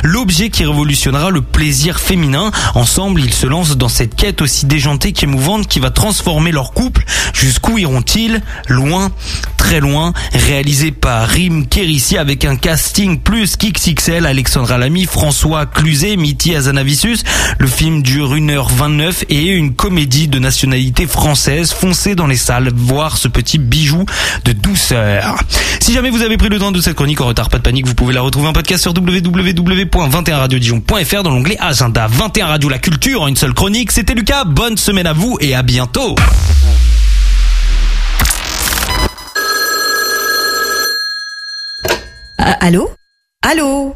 l'objet qui révolutionnera le plaisir féminin. Ensemble, ils se lancent dans cette quête aussi déjantée qu'émouvante qui va transformer leur couple. Jusqu'où iront-ils? Loin, très loin. Réalisé par Rim Kérissi avec un casting plus qu'XXL, Alexandra Lamy, François Cluzet, Mitty Hazanavicius. Le film dure 1h29 et est une comédie de nationalité française. Foncez dans les salles voir ce petit bijou de douceur. Si jamais vous avez pris le temps de cette chronique en retard, pas de panique, vous pouvez la retrouver en podcast sur www.21radiodijon.fr dans l'onglet Agenda. 21 Radio, la culture en une seule chronique. C'était Lucas, bonne semaine à vous et à bientôt. Allô? Allô?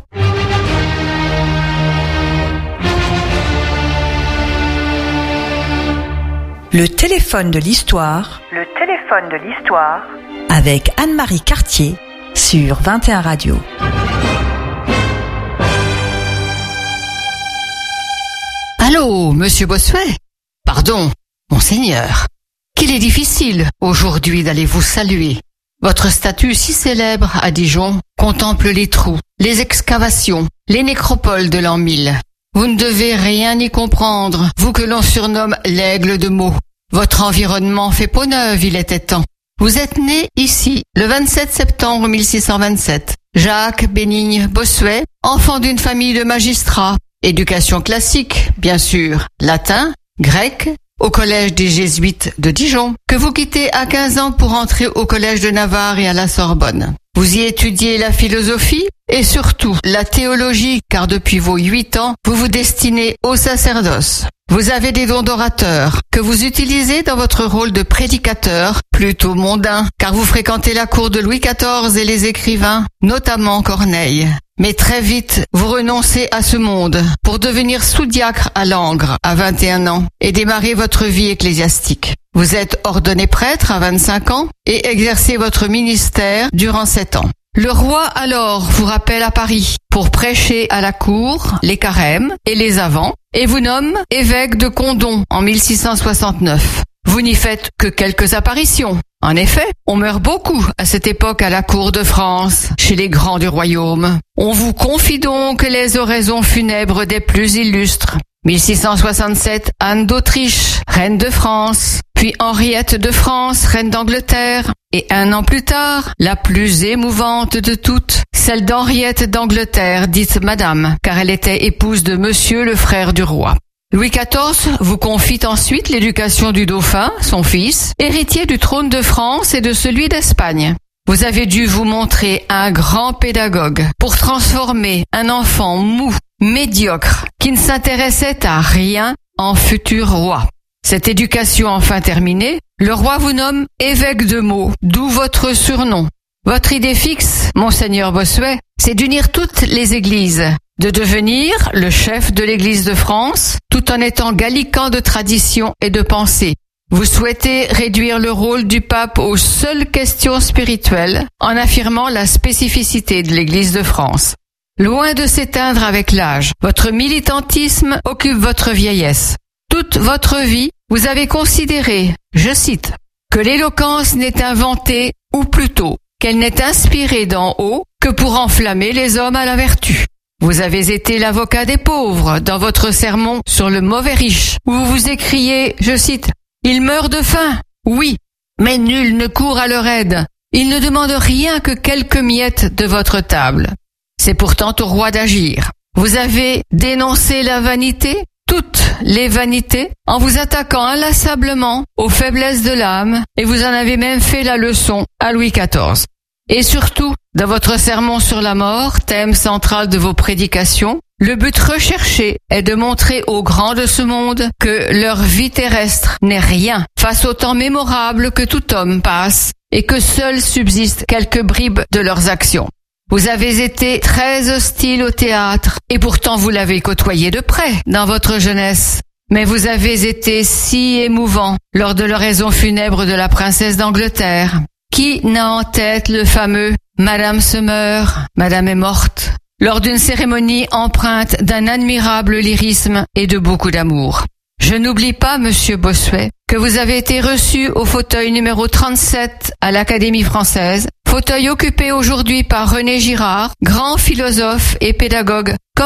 Le téléphone de l'histoire. Le téléphone de l'histoire. Avec Anne-Marie Cartier sur 21 Radio. Allô, monsieur Bossuet? Pardon, monseigneur. Qu'il est difficile aujourd'hui d'aller vous saluer. Votre statue si célèbre à Dijon contemple les trous, les excavations, les nécropoles de l'an 1000. Vous ne devez rien y comprendre, vous que l'on surnomme l'aigle de Meaux. Votre environnement fait peau neuve, il était temps. Vous êtes né ici, le 27 septembre 1627. Jacques Bénigne Bossuet, enfant d'une famille de magistrats. Éducation classique, bien sûr, latin, grec, au collège des Jésuites de Dijon, que vous quittez à 15 ans pour entrer au collège de Navarre et à la Sorbonne. Vous y étudiez la philosophie et surtout la théologie, car depuis vos 8 ans, vous vous destinez au sacerdoce. Vous avez des dons d'orateur que vous utilisez dans votre rôle de prédicateur, plutôt mondain, car vous fréquentez la cour de Louis XIV et les écrivains, notamment Corneille. Mais très vite, vous renoncez à ce monde pour devenir sous-diacre à Langres à 21 ans et démarrer votre vie ecclésiastique. Vous êtes ordonné prêtre à 25 ans et exercez votre ministère durant 7 ans. Le roi alors vous rappelle à Paris pour prêcher à la cour les carèmes et les avants et vous nomme évêque de Condom en 1669. Vous n'y faites que quelques apparitions. En effet, on meurt beaucoup à cette époque à la cour de France, chez les grands du royaume. On vous confie donc les oraisons funèbres des plus illustres. 1667, Anne d'Autriche, reine de France, puis Henriette de France, reine d'Angleterre, et 1 an plus tard, la plus émouvante de toutes, celle d'Henriette d'Angleterre, dite Madame, car elle était épouse de Monsieur le frère du roi. Louis XIV vous confie ensuite l'éducation du dauphin, son fils, héritier du trône de France et de celui d'Espagne. Vous avez dû vous montrer un grand pédagogue pour transformer un enfant mou, médiocre, qui ne s'intéressait à rien en futur roi. Cette éducation enfin terminée, le roi vous nomme évêque de Meaux, d'où votre surnom. Votre idée fixe, monseigneur Bossuet, c'est d'unir toutes les églises, de devenir le chef de l'Église de France, tout en étant gallican de tradition et de pensée. Vous souhaitez réduire le rôle du pape aux seules questions spirituelles, en affirmant la spécificité de l'Église de France. Loin de s'éteindre avec l'âge, votre militantisme occupe votre vieillesse. Toute votre vie, vous avez considéré, je cite, que l'éloquence n'est inventée, ou plutôt, qu'elle n'est inspirée d'en haut que pour enflammer les hommes à la vertu. Vous avez été l'avocat des pauvres dans votre sermon sur le mauvais riche, où vous écriez, je cite, « Il meurt de faim, oui, mais nul ne court à leur aide. Il ne demande rien que quelques miettes de votre table. C'est pourtant au roi d'agir. Vous avez dénoncé la vanité, toutes les vanités, en vous attaquant inlassablement aux faiblesses de l'âme, et vous en avez même fait la leçon à Louis XIV. Et surtout, dans votre sermon sur la mort, thème central de vos prédications, le but recherché est de montrer aux grands de ce monde que leur vie terrestre n'est rien face au temps mémorable que tout homme passe et que seuls subsistent quelques bribes de leurs actions. Vous avez été très hostile au théâtre et pourtant vous l'avez côtoyé de près dans votre jeunesse. Mais vous avez été si émouvant lors de l'oraison funèbre de la princesse d'Angleterre. Qui n'a en tête le fameux « Madame se meurt, Madame est morte » lors d'une cérémonie empreinte d'un admirable lyrisme et de beaucoup d'amour. Je n'oublie pas, monsieur Bossuet, que vous avez été reçu au fauteuil numéro 37 à l'Académie française, fauteuil occupé aujourd'hui par René Girard, grand philosophe et pédagogue